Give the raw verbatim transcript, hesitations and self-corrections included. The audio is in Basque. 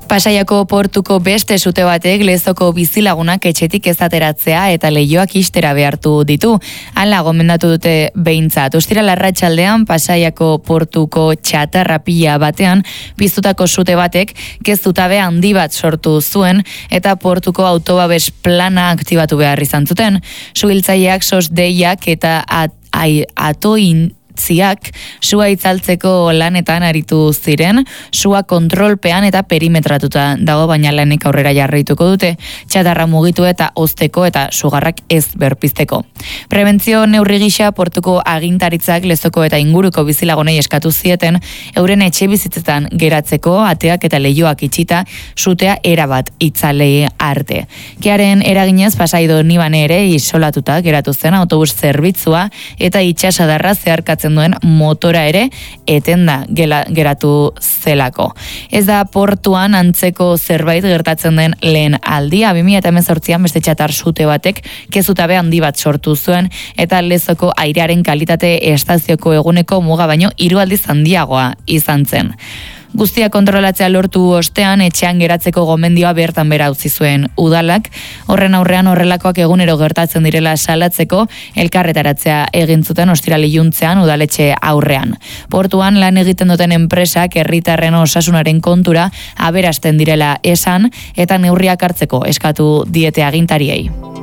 Pasaiako portuko beste sute batek Lezoko bizilagunak etxetik ez ateratzea eta leihoak ixtera behartu ditu. Hala gomendatu dute behintzat. Ostiral arratsaldean Pasaiako portuko txatarrapila batean piztutako sute batek kezutabe handi bat sortu zuen eta portuko autobabes plana aktibatu behar izan zuten. Suhiltzaileak, sosdeiak eta at, ai, atoin ziak sua itzaltzeko lanetan aritu ziren, sua kontrolpean eta perimetratuta dago, baina lanek aurrera jarraituko dute, txatarra mugitu eta ozteko eta sugarrak ez berpizteko. Prebentzio neurri gisa portuko agintaritzak Lezoko eta inguruko bizilagonei eskatu zieten euren etxe bizitzetan geratzeko, ateak eta leihoak itxita, sutea erabat itzalei arte. Kearen eraginez Pasaido Nibane ere isolatuta geratu zen autobus zerbitzua eta itsasadarra zeharkatzen duen motora ere etenda gela, geratu zelako. Ez da portuan antzeko zerbait gertatzen den lehen aldia. bi mila hemezortzian beste txatar sute batek kezutabe handi bat sortu zuen eta Lezoko airearen kalitate estazioko eguneko muga baino hiru aldiz handiagoa izan zen. Guztia kontrolatzea lortu ostean etxean geratzeko gomendioa bertan bera utzi zuen udalak. Horren aurrean horrelakoak egunero gertatzen direla salatzeko elkarretaratzea egin zuten ostiral iluntzean udaletxe aurrean. Portuan lan egiten duten enpresak herritarren osasunaren kontura aberasten direla esan eta neurriak hartzeko eskatu diete agintariei.